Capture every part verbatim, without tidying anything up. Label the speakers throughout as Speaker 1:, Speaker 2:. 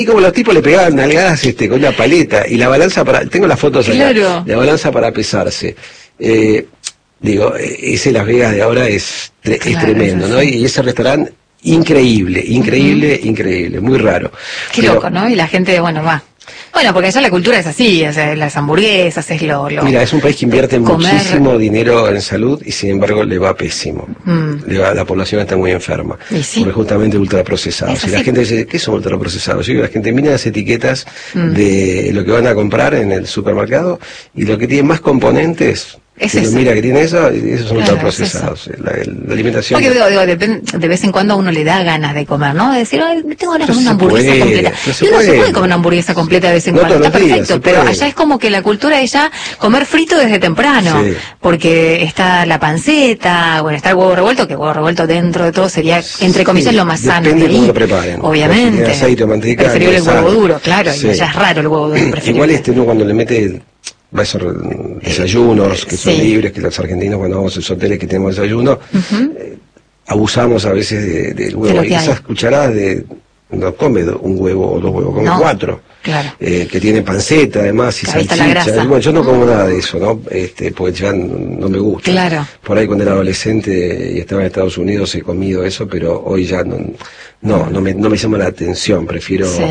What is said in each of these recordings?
Speaker 1: Y como los tipos le pegaban nalgadas este, con una paleta y la balanza para... Tengo las fotos acá.
Speaker 2: Claro.
Speaker 1: La balanza para pesarse. Eh, digo, ese Las Vegas de ahora es, tre
Speaker 2: Claro,
Speaker 1: es tremendo, ¿no? Y ese restaurante, increíble, increíble, uh-huh. increíble, muy raro.
Speaker 2: Qué Pero, loco, ¿no? Y la gente, bueno, va. Bueno, porque allá la cultura es así, o sea, las hamburguesas, es lo... lo
Speaker 1: Mira, es un país que invierte
Speaker 2: comer...
Speaker 1: muchísimo dinero en salud y sin embargo le va pésimo. Mm. Le va, la población está muy enferma.
Speaker 2: Sí.
Speaker 1: Porque justamente ultraprocesados. Y la gente dice, ¿qué son ultraprocesados? Yo digo, la gente mira las etiquetas mm. de lo que van a comprar en el supermercado y lo que tiene más componentes...
Speaker 2: Es
Speaker 1: eso. Mira que tiene eso, y esos son claro, ultraprocesados. Es la, la alimentación.
Speaker 2: Porque digo, digo, de, de vez en cuando a uno le da ganas de comer, ¿no? De decir, ay, tengo ganas de comer una hamburguesa
Speaker 1: puede,
Speaker 2: completa.
Speaker 1: No
Speaker 2: y uno se puede comer una hamburguesa completa de vez en
Speaker 1: no
Speaker 2: cuando, está
Speaker 1: días,
Speaker 2: perfecto, pero allá es como que la cultura es ya comer frito desde temprano. Sí. Porque está la panceta, bueno, está el huevo revuelto, que el huevo revuelto dentro de todo sería, entre comillas, sí, lo más sano.
Speaker 1: Depende de cómo lo preparen.
Speaker 2: Obviamente.
Speaker 1: Aceite o manteca.
Speaker 2: Preferible el huevo duro, claro, sí. Y allá es raro el huevo duro. Preferible.
Speaker 1: Igual este uno cuando le mete... va a ser desayunos que son sí. libres, que los argentinos cuando vamos a esos hoteles que tenemos desayuno, uh-huh. eh, abusamos a veces del de, de huevo. Y esas cucharadas de, no come un huevo o dos huevos, come no, cuatro.
Speaker 2: Claro.
Speaker 1: Eh, que tiene panceta además y salchicha. Bueno, yo no como nada de eso, ¿no? Este, porque ya no me gusta.
Speaker 2: Claro.
Speaker 1: Por ahí cuando era adolescente y estaba en Estados Unidos he comido eso, pero hoy ya no, no, no me, no me llama la atención, prefiero... Sí.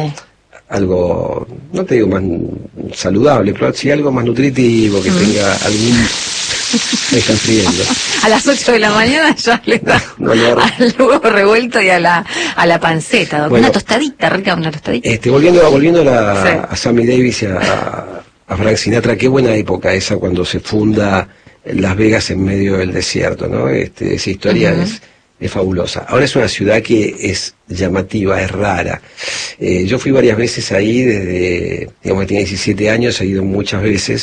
Speaker 1: algo, no te digo más saludable, pero sí algo más nutritivo, que mm. tenga algún... Me están friendo.
Speaker 2: A las ocho de la mañana ya le da no, no, no. al huevo revuelto y a la a la panceta, bueno, una tostadita, rica, una tostadita.
Speaker 1: Este, volviendo, volviendo a, la, sí. a Sammy Davis y a, a Frank Sinatra, qué buena época esa cuando se funda Las Vegas en medio del desierto, ¿no? Este, esa historia uh-huh. es... es fabulosa. Ahora es una ciudad que es llamativa, es rara. Eh, yo fui varias veces ahí desde, digamos que tenía diecisiete años, he ido muchas veces,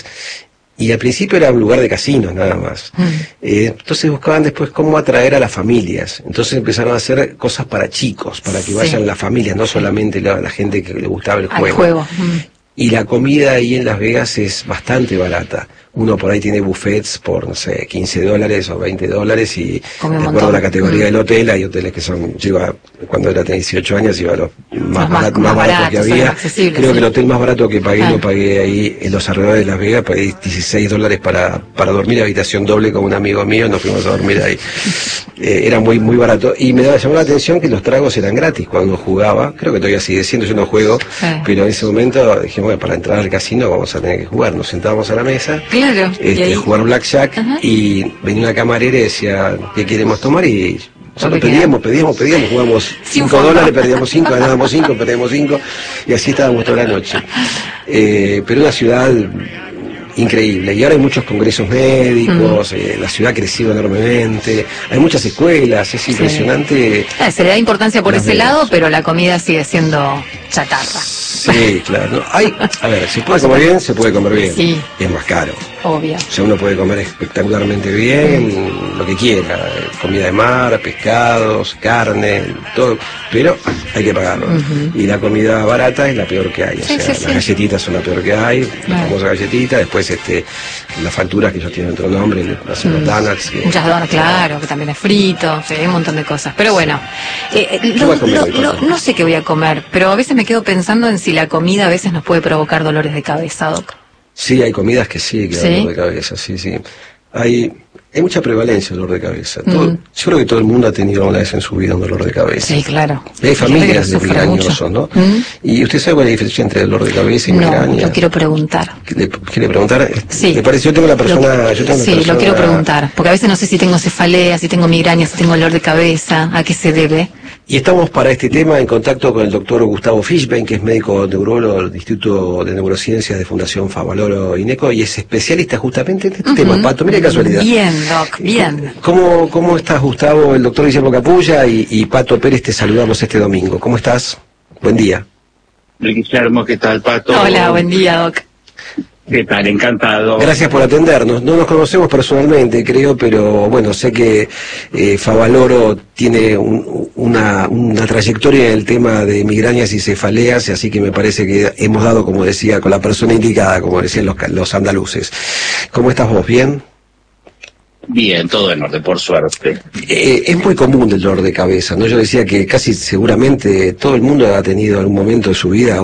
Speaker 1: y al principio era un lugar de casinos nada más. Mm. Eh, entonces buscaban después cómo atraer a las familias. Entonces empezaron a hacer cosas para chicos, para que vayan sí. las familias, no solamente la, la gente que le gustaba el juego.
Speaker 2: Al juego. Mm.
Speaker 1: Y la comida ahí en Las Vegas es bastante barata. Uno por ahí tiene buffets por, no sé, quince dólares o veinte dólares y de acuerdo a la categoría mm. del hotel, hay hoteles que son, yo iba, cuando era tenía dieciocho años, iba a los más, más, barato, más, más baratos que había. Creo sí. que el hotel más barato que pagué, ah. lo pagué ahí en los alrededores de Las Vegas, pagué dieciséis dólares para, para dormir, habitación doble con un amigo mío, nos fuimos a dormir ahí. Eh, era muy, muy barato. Y me daba, llamó la atención que los tragos eran gratis cuando jugaba, creo que todavía sigue siendo, yo no juego, sí. pero en ese momento dijimos, bueno, para entrar al casino vamos a tener que jugar, nos sentábamos a la mesa.
Speaker 2: Claro.
Speaker 1: Este, jugar blackjack. Ajá. Y venía una camarera y decía, ¿qué queremos tomar? Y nosotros pedíamos, pedíamos, pedíamos, jugamos cinco dólares, perdíamos cinco, ganábamos cinco, perdíamos cinco, y así estábamos toda la noche. Eh, pero una ciudad increíble, y ahora hay muchos congresos médicos, mm. eh, la ciudad ha crecido enormemente, hay muchas escuelas, es impresionante.
Speaker 2: Sí. Ah, se le da importancia por ese lado, pero la comida sigue siendo chatarra.
Speaker 1: Sí, claro. No, hay, a ver, se puede comer bien, se puede comer bien.
Speaker 2: Sí.
Speaker 1: Es más caro.
Speaker 2: Obvio.
Speaker 1: O sea, uno puede comer espectacularmente bien, mm. lo que quiera, comida de mar, pescados, carne, todo, pero hay que pagarlo. Uh-huh. Y la comida barata es la peor que hay. O sí, sea, sí, las sí. galletitas son la peor que hay, claro. la famosa galletita, después este, las facturas que ellos tienen otro nombre, las mm. donuts. Que,
Speaker 2: Muchas donuts, claro, que también es frito, sí, hay un montón de cosas. Pero bueno, eh, lo, lo, lo, no sé qué voy a comer, pero a veces me quedo pensando en si la comida a veces nos puede provocar dolores de cabeza, Doc.
Speaker 1: Sí, hay comidas que sí, que dan dolor de cabeza, sí, sí. Hay, hay mucha prevalencia del dolor de cabeza. Todo, mm. Yo creo que todo el mundo ha tenido alguna vez en su vida un dolor de cabeza.
Speaker 2: Sí, claro.
Speaker 1: Y hay familias de migrañosos, ¿no? Mm. ¿Y usted sabe cuál es la diferencia entre el dolor de cabeza y
Speaker 2: no,
Speaker 1: migraña?
Speaker 2: No, lo quiero preguntar.
Speaker 1: ¿Le, ¿Quiere preguntar?
Speaker 2: Sí.
Speaker 1: ¿Le parece? Yo tengo la persona...
Speaker 2: Lo,
Speaker 1: yo tengo
Speaker 2: sí,
Speaker 1: persona,
Speaker 2: lo quiero preguntar. Porque a veces no sé si tengo cefalea, si tengo migraña, si tengo dolor de cabeza, ¿a qué se debe?
Speaker 1: Y estamos para este tema en contacto con el doctor Gustavo Fishbein, que es médico neurólogo del Instituto de Neurociencias de Fundación Favaloro INECO y es especialista justamente en este uh-huh. tema. Pato, mira qué casualidad.
Speaker 2: Bien, Doc, bien.
Speaker 1: ¿Cómo, cómo estás, Gustavo? El doctor Guillermo Capulla y, y Pato Pérez te saludamos este domingo. ¿Cómo estás? Buen día.
Speaker 3: Guillermo, ¿qué tal, Pato?
Speaker 2: Hola, buen día, Doc.
Speaker 3: ¿Qué tal? Encantado.
Speaker 1: Gracias por atendernos. No nos conocemos personalmente, creo, pero bueno, sé que eh, Favaloro tiene un, una, una trayectoria en el tema de migrañas y cefaleas, así que me parece que hemos dado, como decía, con la persona indicada, como decían los, los andaluces. ¿Cómo estás vos? ¿Bien?
Speaker 3: Bien, todo en orden, por suerte.
Speaker 1: Eh, es muy común el dolor de cabeza, ¿no? Yo decía que casi seguramente todo el mundo ha tenido algún momento de su vida